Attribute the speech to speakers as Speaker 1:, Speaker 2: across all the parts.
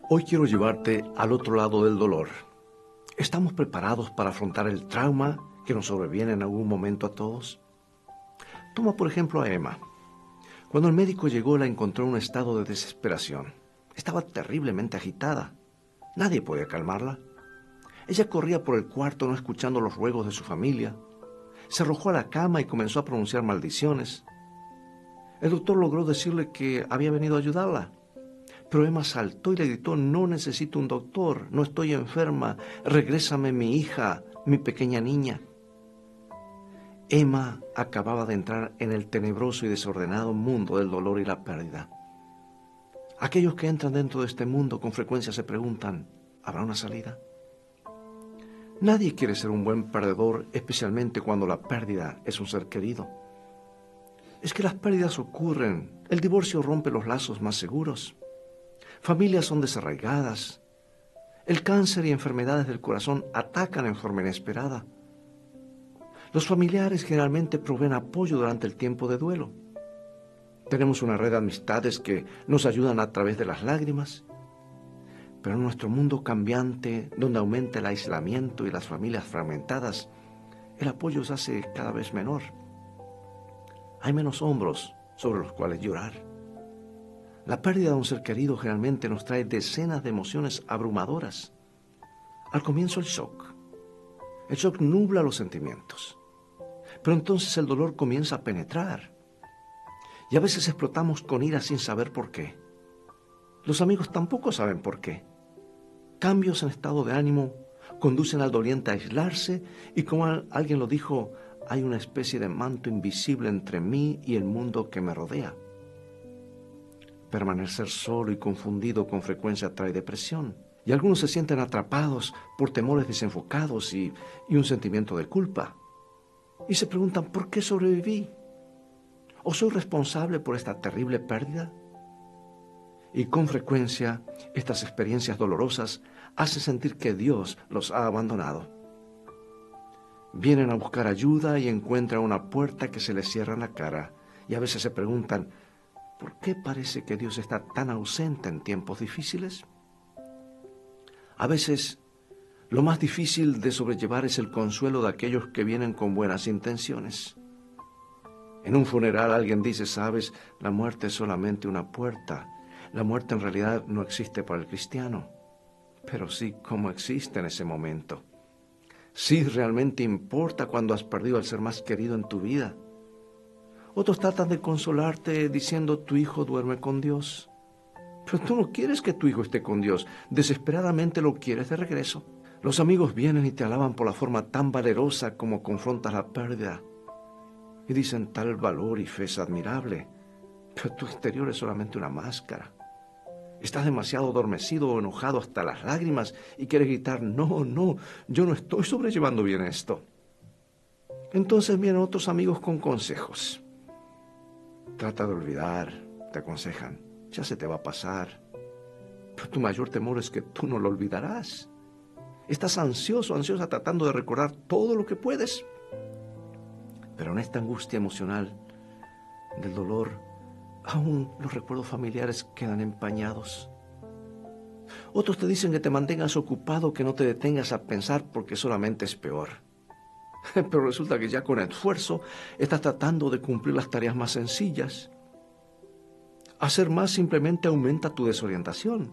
Speaker 1: Hoy quiero llevarte al otro lado del dolor. ¿Estamos preparados para afrontar el trauma que nos sobreviene en algún momento a todos? Toma por ejemplo a Emma. Cuando el médico llegó la encontró en un estado de desesperación. Estaba terriblemente agitada. Nadie podía calmarla. Ella corría por el cuarto no escuchando los ruegos de su familia. Se arrojó a la cama y comenzó a pronunciar maldiciones. El doctor logró decirle que había venido a ayudarla. Pero Emma saltó y le gritó: no necesito un doctor, no estoy enferma, regrésame mi hija, mi pequeña niña. Emma acababa de entrar en el tenebroso y desordenado mundo del dolor y la pérdida. Aquellos que entran dentro de este mundo con frecuencia se preguntan: ¿habrá una salida? Nadie quiere ser un buen perdedor, especialmente cuando la pérdida es un ser querido. Es que las pérdidas ocurren, el divorcio rompe los lazos más seguros. Familias son desarraigadas. El cáncer y enfermedades del corazón atacan en forma inesperada. Los familiares generalmente proveen apoyo durante el tiempo de duelo. Tenemos una red de amistades que nos ayudan a través de las lágrimas. Pero en nuestro mundo cambiante, donde aumenta el aislamiento y las familias fragmentadas, el apoyo se hace cada vez menor. Hay menos hombros sobre los cuales llorar. La pérdida de un ser querido generalmente nos trae decenas de emociones abrumadoras. Al comienzo el shock. El shock nubla los sentimientos. Pero entonces el dolor comienza a penetrar. Y a veces explotamos con ira sin saber por qué. Los amigos tampoco saben por qué. Cambios en estado de ánimo conducen al doliente a aislarse y, como alguien lo dijo, hay una especie de manto invisible entre mí y el mundo que me rodea. Permanecer solo y confundido con frecuencia trae depresión, y algunos se sienten atrapados por temores desenfocados y un sentimiento de culpa. Y se preguntan: ¿por qué sobreviví? ¿O soy responsable por esta terrible pérdida? Y con frecuencia estas experiencias dolorosas hacen sentir que Dios los ha abandonado. Vienen a buscar ayuda y encuentran una puerta que se les cierra en la cara, y a veces se preguntan: ¿por qué parece que Dios está tan ausente en tiempos difíciles? A veces, lo más difícil de sobrellevar es el consuelo de aquellos que vienen con buenas intenciones. En un funeral alguien dice: sabes, la muerte es solamente una puerta. La muerte en realidad no existe para el cristiano, pero sí como existe en ese momento. Sí realmente importa cuando has perdido al ser más querido en tu vida. Otros tratan de consolarte diciendo: tu hijo duerme con Dios. Pero tú no quieres que tu hijo esté con Dios, desesperadamente lo quieres de regreso. Los amigos vienen y te alaban por la forma tan valerosa como confrontas la pérdida. Y dicen: tal valor y fe es admirable, pero tu exterior es solamente una máscara. Estás demasiado adormecido o enojado hasta las lágrimas y quieres gritar: no, yo no estoy sobrellevando bien esto. Entonces vienen otros amigos con consejos. Trata de olvidar, te aconsejan. Ya se te va a pasar. Pero tu mayor temor es que tú no lo olvidarás. Estás ansiosa tratando de recordar todo lo que puedes. Pero en esta angustia emocional del dolor, aún los recuerdos familiares quedan empañados. Otros te dicen que te mantengas ocupado, que no te detengas a pensar porque solamente es peor. Pero resulta que ya con esfuerzo estás tratando de cumplir las tareas más sencillas. Hacer más simplemente aumenta tu desorientación.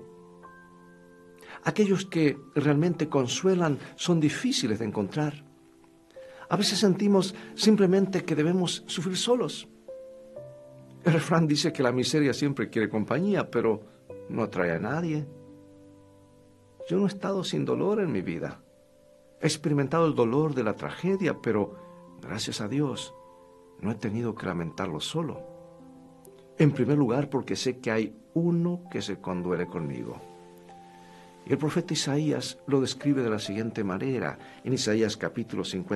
Speaker 1: Aquellos que realmente consuelan son difíciles de encontrar. A veces sentimos simplemente que debemos sufrir solos. El refrán dice que la miseria siempre quiere compañía, pero no atrae a nadie. Yo no he estado sin dolor en mi vida. He experimentado el dolor de la tragedia, pero gracias a Dios no he tenido que lamentarlo solo. En primer lugar, porque sé que hay uno que se conduele conmigo. Y el profeta Isaías lo describe de la siguiente manera, en Isaías capítulo 50.